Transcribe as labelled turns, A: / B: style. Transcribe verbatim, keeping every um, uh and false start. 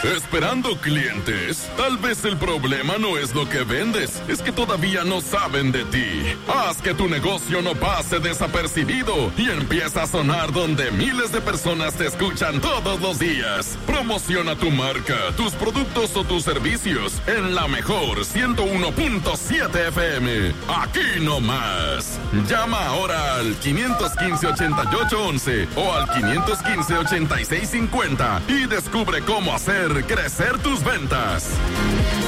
A: ¿Esperando clientes? Tal vez el problema no es lo que vendes, es que todavía no saben de ti. Haz que tu negocio no pase desapercibido y empieza a sonar donde miles de personas te escuchan todos los días. Promociona tu marca, tus productos o tus servicios en la mejor ciento uno punto siete F M. Aquí no más. Llama ahora al quinientos quince, ochenta y ocho once o al quinientos quince, ochenta y seis cincuenta y descubre cómo hacer crecer tus ventas.